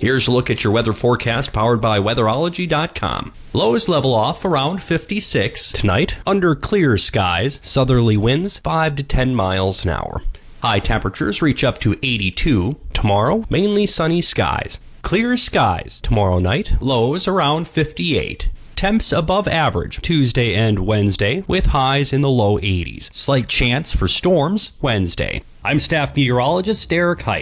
Here's a look at your weather forecast powered by weatherology.com. Lows level off around 56 tonight. Under clear skies, southerly winds 5 to 10 miles an hour. High temperatures reach up to 82. Tomorrow, mainly sunny skies. Clear skies tomorrow night. Lows around 58. Temps above average Tuesday and Wednesday with highs in the low 80s. Slight chance for storms Wednesday. I'm staff meteorologist Derek Height.